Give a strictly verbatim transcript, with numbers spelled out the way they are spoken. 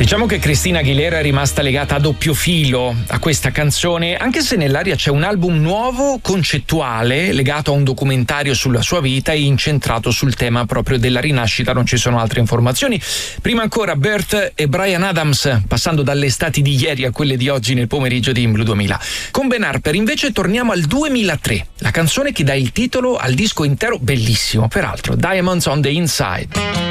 Diciamo che Christina Aguilera è rimasta legata a doppio filo a questa canzone, anche se nell'aria c'è un album nuovo concettuale legato a un documentario sulla sua vita e incentrato sul tema proprio della rinascita. Non ci sono altre informazioni. Prima ancora Bert e Bryan Adams, passando dalle estati di ieri a quelle di oggi nel pomeriggio di In Blue duemila. Con Ben Harper invece torniamo al duemilatré, la canzone che dà il titolo al disco intero, bellissimo peraltro, Diamonds on the Inside.